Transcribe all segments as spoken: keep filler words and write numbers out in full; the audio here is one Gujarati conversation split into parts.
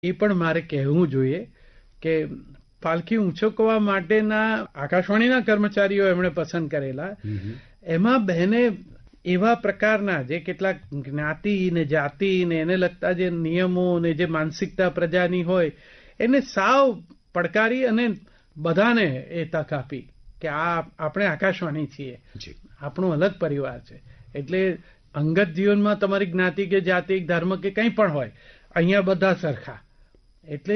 એ પણ મારે કહેવું જોઈએ કે પાલખી ઉંચકવા માટેના આકાશવાણીના કર્મચારીઓ એમણે પસંદ કરેલા, એમાં બહેને એવા પ્રકારના જે કેટલાક જ્ઞાતિ ને જાતિ ને એને લગતા જે નિયમો ને જે માનસિકતા પ્રજાની હોય એને સાવ પડકારી અને બધાને એ તક આપી કે આ આપણે આકાશવાણી છીએ, આપણું અલગ પરિવાર છે. એટલે અંગત જીવનમાં તમારી જ્ઞાતિ કે જાતિ ધર્મ કે કંઈ પણ હોય, અહીંયા બધા સરખા. એટલે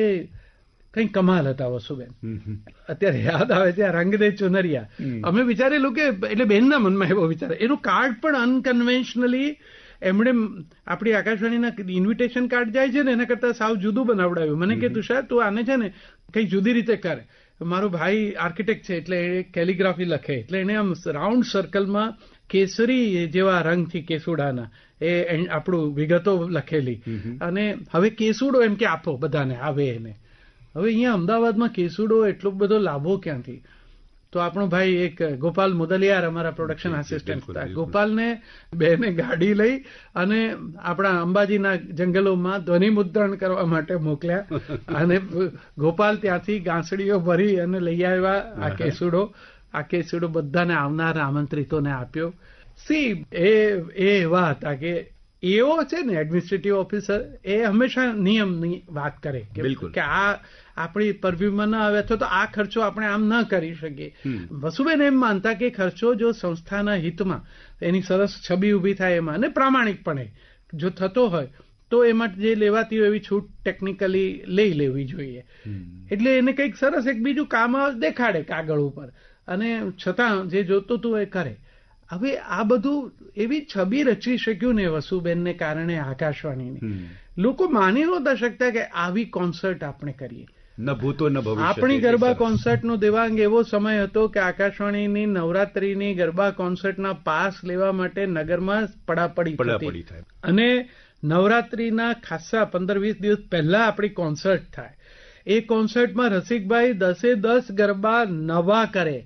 કઈ કમાલ હતા વસુબેન. અત્યારે યાદ આવે છે આ રંગ દે ચુનરિયા. અમે વિચારેલું કે એટલે બેનના મનમાં એવો વિચાર, એનું કાર્ડ પણ અનકન્વેન્શનલી એમણે આપણી આકાશવાણીના ઇન્વિટેશન કાર્ડ જાય છે ને એના કરતા સાવ જુદું બનાવડાવ્યું. મને કે તુષાર તું આને છે ને કઈ જુદી રીતે કરે. મારો ભાઈ આર્કિટેક્ટ છે એટલે એ કેલિગ્રાફી લખે, એટલે એને આમ રાઉન્ડ સર્કલમાં કેસરી જેવા રંગથી કેસુડાના એ આપણું વિગતો લખેલી, અને હવે કેસુડો એમ કે આપો બધાને આવે એને. હવે અહીંયા અમદાવાદમાં કેસુડો એટલો બધો લાભો ક્યાંથી? તો આપણો ભાઈ એક ગોપાલ મુદલિયાર અમારા પ્રોડક્શન આસિસ્ટન્ટ હતા, ગોપાલને બેને ગાડી લઈ અને આપણા અંબાજીના જંગલોમાં ધ્વનિ મુદ્રણ કરવા માટે મોકલ્યા, અને ગોપાલ ત્યાંથી ગાંસડીઓ ભરી અને લઈ આવ્યા આ કેસુડો. આ કેસુડો બધાને આવનાર આમંત્રિતોને આપ્યો. સી એ એ એવા હતા કે એઓ છે ને એડમિનિસ્ટ્રેટિવ ઓફિસર, એ હંમેશા નિયમની વાત કરે કે આ આપણી પરવ્યુમાં ન આવે તો આ ખર્ચો આપણે આમ ન કરી શકીએ. વસુબેન એમ માનતા કે ખર્ચો જો સંસ્થાના હિતમાં એની સરસ છબી ઊભી થાય એમાં, અને પ્રામાણિકપણે જો થતો હોય તો એમાં જે લેવાતી હોય એવી છૂટ ટેકનિકલી લઈ લેવી જોઈએ. એટલે એને કંઈક સરસ એક બીજું કામ દેખાડે કાગળ ઉપર, અને છતાં જે જોતું હતું એ કરે. હવે આ બધું એવી છબી રચી શક્યું ને વસુબેનને કારણે આકાશવાણીની. લોકો માની નહોતા શકતા કે આવી કોન્સર્ટ આપણે કરીએ. ન ભૂતો ન ભવિષ્ય. આપણી ગરબા કોન્સર્ટનો દેવાંગ એવો સમય હતો કે આકાશવાણીની નવરાત્રીની ગરબા કોન્સર્ટના પાસ લેવા માટે નગરમાં પડાપડી થતી, અને નવરાત્રીના ખાસ્સા પંદર વીસ દિવસ પહેલા આપણી કોન્સર્ટ થાય. એ કોન્સર્ટમાં રસિકભાઈ દસે દસ ગરબા નવા કરે.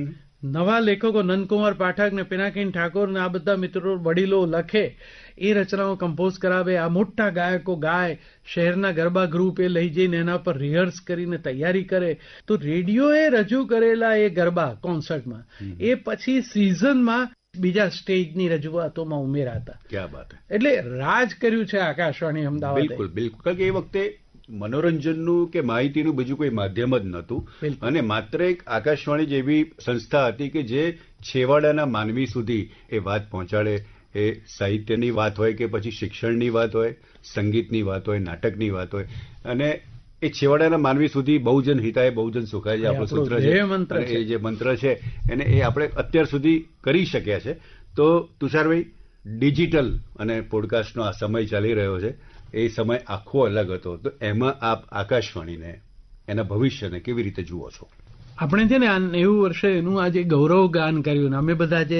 નવા લેખકો નંદકુમાર પાઠક ને પિનાકીન ઠાકોર ને આ બધા મિત્રો વડીલો લખે, એ રચનાઓ કમ્પોઝ કરાવે, આ મોટા ગાયકો ગાય, શહેરના ગરબા ગ્રુપ એ લઈ જઈને એના પર રિહર્સ કરીને તૈયારી કરે. તો રેડિયોએ રજૂ કરેલા એ ગરબા કોન્સર્ટમાં એ પછી સિઝનમાં બીજા સ્ટેજની રજૂઆતોમાં ઉમેરાતા. ક્યાં વાત! એટલે રાજ કર્યું છે આકાશવાણી અમદાવાદ. બિલકુલ બિલકુલ. કારણ કે એ વખતે મનોરંજનનું કે માહિતીનું બીજું કોઈ માધ્યમ જ નહોતું, અને માત્ર એક આકાશવાણી જેવી સંસ્થા હતી કે જે છેવાડાના માનવી સુધી એ વાત પહોંચાડે. એ સાહિત્યની વાત હોય કે પછી શિક્ષણની વાત હોય, સંગીતની વાત હોય, નાટકની વાત હોય, અને એ છેવાડાના માનવી સુધી બહુજન હિતાય બહુજન સુખાય જે આપણું સૂત્ર છે, એ જે મંત્ર છે એને એ આપણે અત્યાર સુધી કરી શક્યા છે. તો તુષારભાઈ, ડિજિટલ અને પોડકાસ્ટનો આ સમય ચાલી રહ્યો છે, એ સમય આખો અલગ હતો, તો એમાં આપ આકાશવાણીને એના ભવિષ્યને કેવી રીતે જુઓ છો? આપણે છે ને આ નેવું વર્ષે એનું આજે ગૌરવ ગાન કર્યું ને અમે બધા જે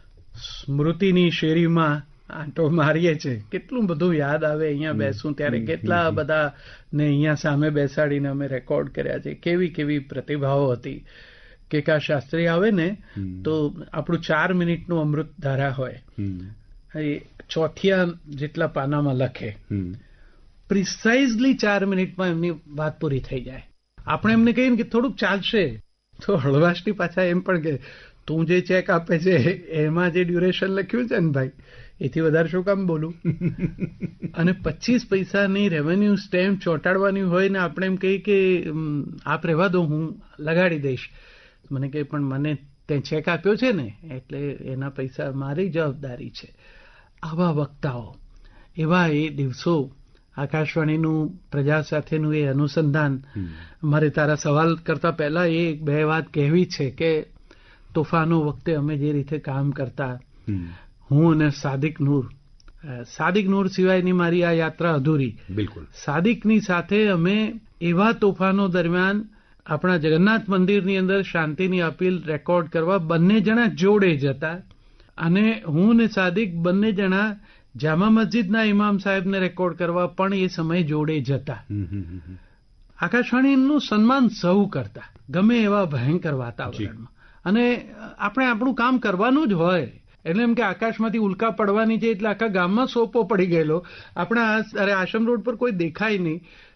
સ્મૃતિની શેરીમાં આંટો મારીએ છીએ, કેટલું બધું યાદ આવે. અહીંયા બેસું ત્યારે કેટલા બધા ને અહીંયા સામે બેસાડીને અમે રેકોર્ડ કર્યા છે. કેવી કેવી પ્રતિભાઓ હતી. કે કા શાસ્ત્રી આવે ને તો આપણું ચાર મિનિટનું અમૃત ધારા હોય, ચોથિયા જેટલા પાનામાં લખે, પ્રિસાઇઝલી ચાર મિનિટમાં એમની વાત પૂરી થઈ જાય. આપણે એમને કહીએ કે થોડુંક ચાલશે તો હળવાશથી પાછા એમ પણ કે તું જે ચેક આપે છે એમાં જે ડ્યુરેશન લખ્યું છે ને ભાઈ, એથી વધારે શું કામ બોલું? અને પચીસ પૈસાની રેવન્યુ સ્ટેમ્પ ચોંટાડવાની હોય ને આપણે એમ કહીએ કે આપ રહેવા દો, હું લગાડી દઈશ. મને કહે પણ મને તે ચેક આપ્યો છે ને એટલે એના પૈસા મારી જવાબદારી છે. આવા વક્તાઓ, એવા એ દિવસો, આકાશવાણીનું પ્રજા સાથેનું એ અનુસંધાન. મારે તારા સવાલ કરતા પહેલા એ બે વાત કહેવી છે કે તોફાનો વખતે અમે જે રીતે કામ કરતા, હું અને સાદિક નૂર, સાદિક નૂર સિવાયની મારી આ યાત્રા અધૂરી. બિલકુલ. સાદિકની સાથે અમે એવા તોફાનો દરમિયાન આપણા જગન્નાથ મંદિરની અંદર શાંતિની અપીલ રેકોર્ડ કરવા બંને જણા જોડે જતા, અને હું ને સાદિક બંને જણા જામા મસ્જિદના ઇમામ સાહેબને રેકોર્ડ કરવા પણ એ સમયે જોડે જતા. આકાશવાણીનું સન્માન સૌ કરતા, ગમે એવા ભયંકર વાતાવરણમાં. અને આપણે આપણું કામ કરવાનું જ હોય. એટલે એમ કે આકાશમાંથી ઉલ્કા પડવાની છે એટલે આખા ગામમાં સોપો પડી ગયેલો. આપણા અરે આશ્રમ રોડ પર કોઈ દેખાય નહીં,